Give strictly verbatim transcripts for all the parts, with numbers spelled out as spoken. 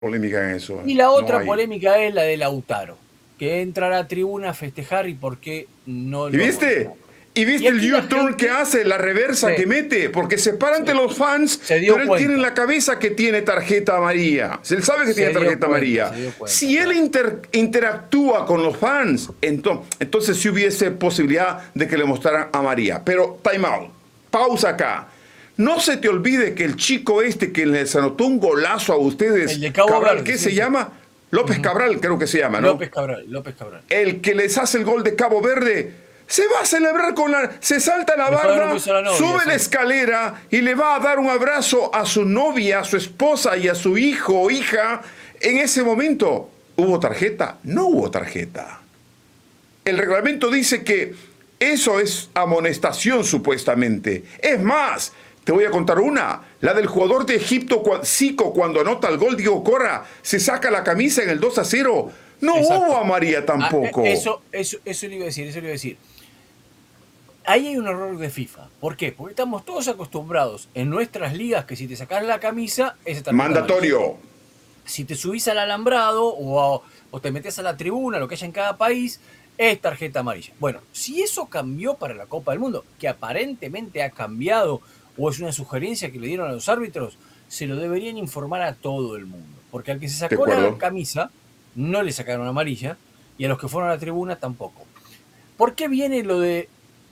polémica en eso. Y la No otra hay. polémica es la de Lautaro, que entra a la tribuna a festejar y por qué no ¿Y lo viste? amonestaron. ¿Y Y viste el aquí la U-turn que gente hace, la reversa que se, mete? Porque se para ante se, los fans, se dio pero él tiene en cuenta, la cabeza que tiene tarjeta amarilla. Él sabe que tiene se dio tarjeta cuenta, amarilla. se dio cuenta, Si él claro. inter- interactúa con los fans, entonces, entonces sí hubiese posibilidad de que le mostraran a María. Pero time out, pausa acá. No se te olvide que el chico este que les anotó un golazo a El ustedes, de Cabo Cabral, Verde, ¿qué sí, se sí. llama? López Ujú. Cabral, creo que se llama, ¿no? López Cabral, López Cabral. El que les hace el gol de Cabo Verde, se va a celebrar con la... Se salta la Le fue a dar un barda, beso a la novia, sube la sí. escalera y le va a dar un abrazo a su novia, a su esposa y a su hijo o hija. En ese momento, ¿hubo tarjeta? No hubo tarjeta. El reglamento dice que eso es amonestación supuestamente. Es más, te voy a contar una. La del jugador de Egipto, Zico, cuando anota el gol, Diego Corra, se saca la camisa en el dos a cero. No hubo Exacto. amarilla Ah, eh, tampoco. eso, eso, eso le iba a decir, eso le iba a decir. Ahí hay un error de FIFA. ¿Por qué? Porque estamos todos acostumbrados en nuestras ligas que si te sacas la camisa, esa tarjeta amarilla. Mandatorio. Si te subís al alambrado o, a, o te metes a la tribuna, lo que haya en cada país, es tarjeta amarilla. Bueno, si eso cambió para la Copa del Mundo, que aparentemente ha cambiado o es una sugerencia que le dieron a los árbitros, se lo deberían informar a todo el mundo. Porque al que se De sacó la acuerdo. camisa, no le sacaron amarilla, y a los que fueron a la tribuna tampoco. ¿Por qué viene lo de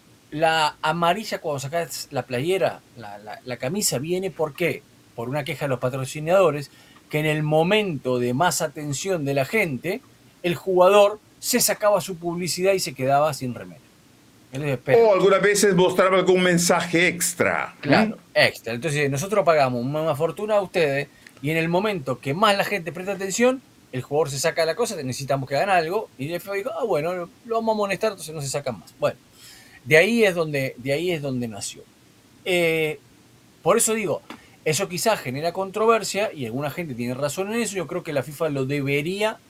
la amarilla cuando sacas la playera, la, la, la camisa? Viene ¿por qué? Por una queja de los patrocinadores, que en el momento de más atención de la gente, el jugador se sacaba su publicidad y se quedaba sin remera. Entonces, O espérame. algunas veces mostraba algún mensaje extra. ¿Mm? Claro, extra. Entonces nosotros pagamos una fortuna a ustedes y en el momento que más la gente presta atención, el jugador se saca la cosa, necesitamos que hagan algo, y el F A dijo, ah, bueno, lo vamos a amonestar, entonces no se sacan más. Bueno, de ahí es donde, de ahí es donde nació. Eh, por eso digo, eso quizás genera controversia y alguna gente tiene razón en eso. Yo creo que la FIFA lo debería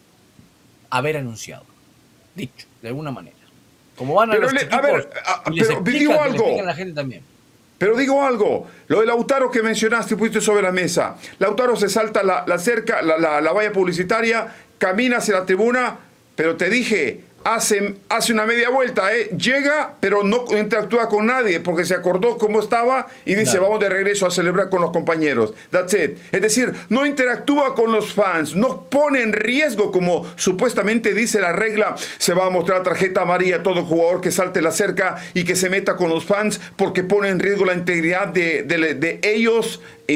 haber anunciado, dicho, de alguna manera. Como van a Pero, los le, a equipos ver, a- y a- les pero digo explican, que le explican a algo. la gente también. Pero digo algo, lo de Lautaro que mencionaste y pusiste sobre la mesa. Lautaro se salta la, la cerca, la, la, la valla publicitaria, camina hacia la tribuna, pero te dije, hace, hace una media vuelta, ¿eh? Llega, pero no interactúa con nadie porque se acordó cómo estaba y dice, Claro. vamos de regreso a celebrar con los compañeros. That's it. Es decir, no interactúa con los fans, no pone en riesgo, como supuestamente dice la regla, se va a mostrar tarjeta amarilla a todo jugador que salte la cerca y que se meta con los fans porque pone en riesgo la integridad de, de, de ellos y,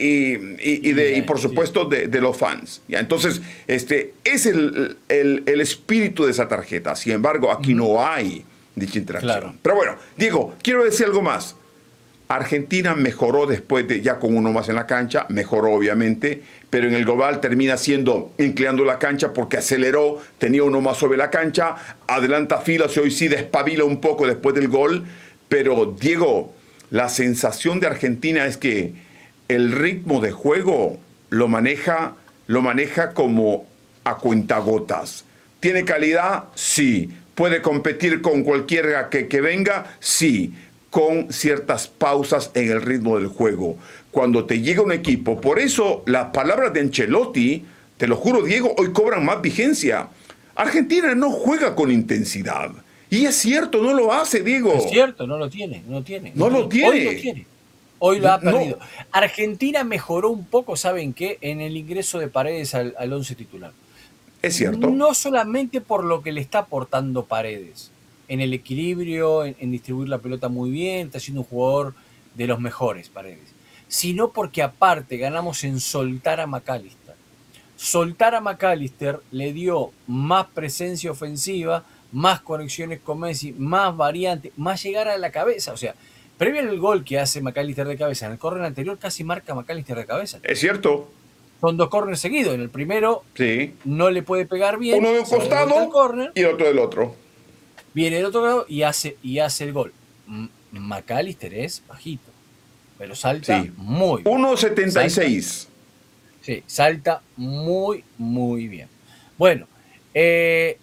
y, y, y, de, y por supuesto de, de los fans. ¿Ya? Entonces, este es el, el, el espíritu de esa tarjeta. Sin embargo, aquí Uh-huh. no hay dicha interacción. Claro. Pero bueno, Diego, quiero decir algo más. Argentina mejoró después de, ya con uno más en la cancha, mejoró obviamente, pero en el global termina siendo, inclinando la cancha porque aceleró, tenía uno más sobre la cancha, adelanta filas y hoy sí despabila un poco después del gol. Pero Diego, la sensación de Argentina es que el ritmo de juego lo maneja, lo maneja como a cuentagotas. ¿Tiene calidad? Sí. ¿Puede competir con cualquiera que, que venga? Sí. Con ciertas pausas en el ritmo del juego. Cuando te llega un equipo, por eso las palabras de Ancelotti, te lo juro, Diego, hoy cobran más vigencia. Argentina no juega con intensidad. Y es cierto, no lo hace, Es Diego. cierto, no lo tiene, no lo tiene, no No lo lo tiene. Hoy lo tiene. tiene. Hoy lo ha No, perdido. Argentina mejoró un poco, ¿saben qué? En el ingreso de Paredes al, al once titular. es cierto. No solamente por lo que le está aportando Paredes, en el equilibrio, en, en distribuir la pelota muy bien, está siendo un jugador de los mejores, Paredes, sino porque aparte ganamos en soltar a McAllister. Soltar a McAllister le dio más presencia ofensiva, más conexiones con Messi, más variantes, más llegar a la cabeza. O sea, previo al gol que hace McAllister de cabeza, en el córner anterior casi marca McAllister de cabeza. Es cierto. Son dos córneres seguidos. En el primero Sí. no le puede pegar bien, Uno de un se va de vuelta al costado córner, y el otro del otro. viene del otro lado y hace, y hace el gol. McAllister es bajito, pero salta Sí. muy bien. uno setenta y Salta, seis. sí, salta muy, muy bien. Bueno, eh,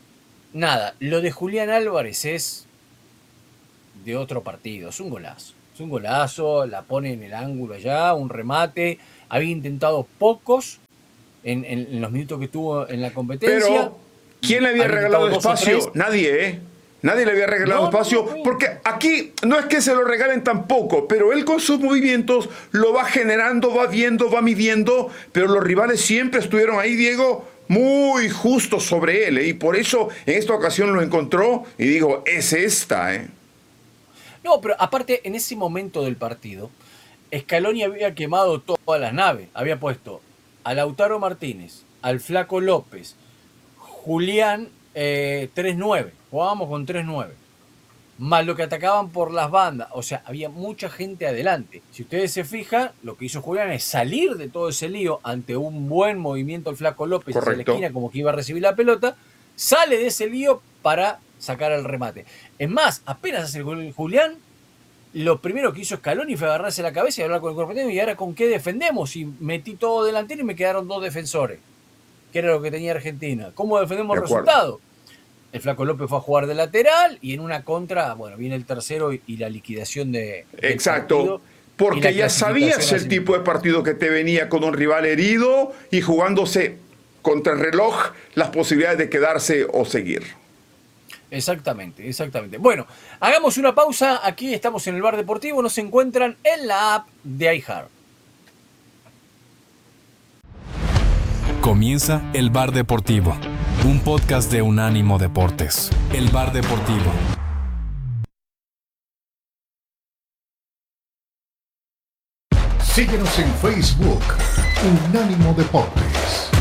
nada, lo de Julián Álvarez es de otro partido, es un golazo. Es un golazo, la pone en el ángulo allá, un remate. Había intentado pocos en, en, en los minutos que tuvo en la competencia. Pero, ¿quién le había, había regalado espacio? Nadie, ¿eh? Nadie le había regalado no, espacio, no, no, no. Porque aquí no es que se lo regalen tampoco, pero él con sus movimientos lo va generando, va viendo, va midiendo, pero los rivales siempre estuvieron ahí, Diego, muy justos sobre él, ¿eh? Y por eso en esta ocasión lo encontró y dijo, es esta, ¿eh? No, pero aparte, en ese momento del partido, Scaloni había quemado todas las naves, había puesto a Lautaro Martínez, al Flaco López, Julián eh, tres nueve, jugábamos con tres nueve, más lo que atacaban por las bandas, o sea, había mucha gente adelante. Si ustedes se fijan, lo que hizo Julián es salir de todo ese lío ante un buen movimiento del Flaco López hacia la esquina, como que iba a recibir la pelota, sale de ese lío para sacar el remate. Es más, apenas hace el gol Julián, lo primero que hizo Scaloni fue agarrarse la cabeza y hablar con el cuerpo técnico, y ahora ¿con qué defendemos? Y metí todo delantero y me quedaron dos defensores, que era lo que tenía Argentina. ¿Cómo defendemos el resultado? El Flaco López fue a jugar de lateral y en una contra, bueno, viene el tercero y, y la liquidación de... Exacto, porque ya sabías el tipo de partido que te venía con un rival herido y jugándose contra el reloj las posibilidades de quedarse o seguir. Exactamente, exactamente. Bueno, hagamos una pausa. Aquí estamos en el Bar Deportivo. Nos encuentran en la app de iHeart. Comienza el Bar Deportivo, un podcast de Unánimo Deportes. El Bar Deportivo. Síguenos en Facebook, Unánimo Deportes.